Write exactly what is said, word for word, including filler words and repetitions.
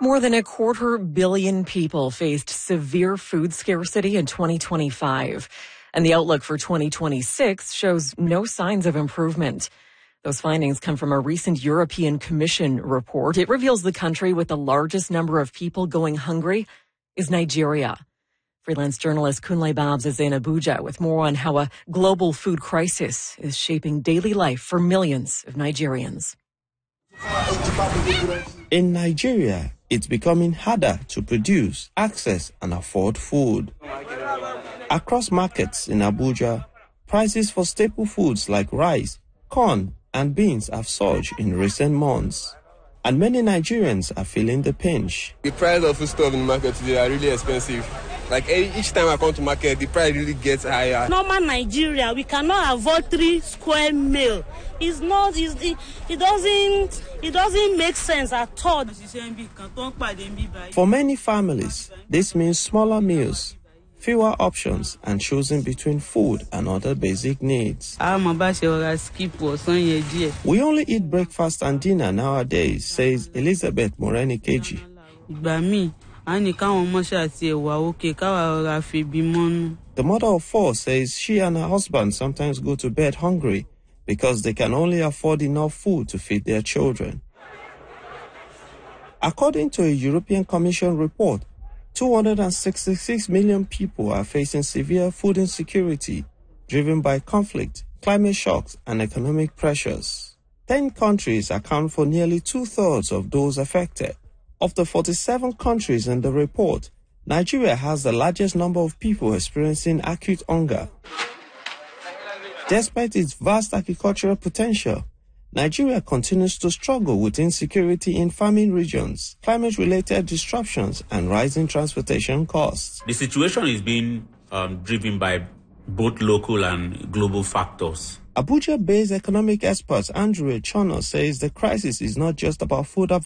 More than a quarter billion people faced severe food scarcity in twenty twenty-five, and the outlook for twenty twenty-six shows no signs of improvement. Those findings come from a recent European Commission report. It reveals the country with the largest number of people going hungry is Nigeria. Freelance journalist Kunle Babs is in Abuja with more on how a global food crisis is shaping daily life for millions of Nigerians. In Nigeria, it's becoming harder to produce, access, and afford food. Across markets in Abuja, prices for staple foods like rice, corn, and beans have surged in recent months. And many Nigerians are feeling the pinch. The price of food stuff in the market today are really expensive. Like each time I come to market, the price really gets higher. Normal Nigeria, we cannot afford three square meal. It's not, it's, it, it doesn't, it doesn't make sense at all. For many families, this means smaller meals, fewer options, and choosing between food and other basic needs. We only eat breakfast and dinner nowadays, says Elizabeth Morenikeji. The mother of four says she and her husband sometimes go to bed hungry because they can only afford enough food to feed their children. According to a European Commission report, two hundred sixty-six million people are facing severe food insecurity driven by conflict, climate shocks, and economic pressures. Ten countries account for nearly two-thirds of those affected. Of the forty-seven countries in the report, Nigeria has the largest number of people experiencing acute hunger. Despite its vast agricultural potential, Nigeria continues to struggle with insecurity in farming regions, climate-related disruptions, and rising transportation costs. The situation is being um, driven by both local and global factors. Abuja-based economic expert Andrew Echono says the crisis is not just about food